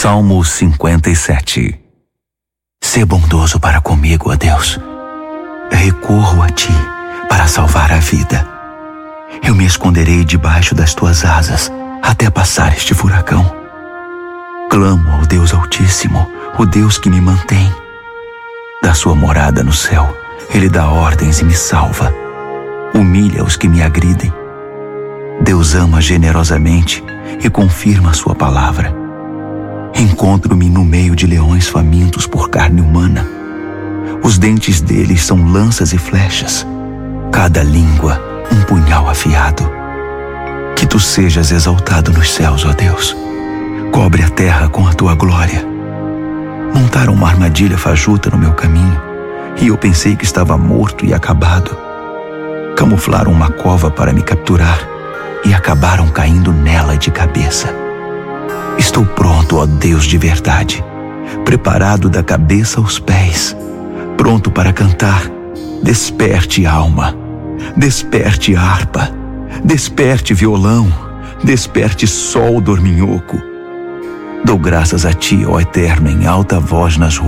Salmo 57. Sê bondoso para comigo, ó Deus. Recorro a Ti para salvar a vida. Eu me esconderei debaixo das Tuas asas até passar este furacão. Clamo ao Deus Altíssimo, o Deus que me mantém. Da sua morada no céu, Ele dá ordens e me salva. Humilha os que me agridem. Deus ama generosamente e confirma a sua palavra. Encontro-me no meio de leões famintos por carne humana. Os dentes deles são lanças e flechas, cada língua um punhal afiado. Que Tu sejas exaltado nos céus, ó Deus. Cobre a terra com a Tua glória. Montaram uma armadilha fajuta no meu caminho, e eu pensei que estava morto e acabado. Camuflaram uma cova para me capturar e acabaram caindo nela de cabeça. Estou pronto, ó Deus de verdade, preparado da cabeça aos pés, pronto para cantar. Desperte, alma, desperte, harpa, desperte, violão, desperte, sol dorminhoco. Dou graças a Ti, ó Eterno, em alta voz nas ruas.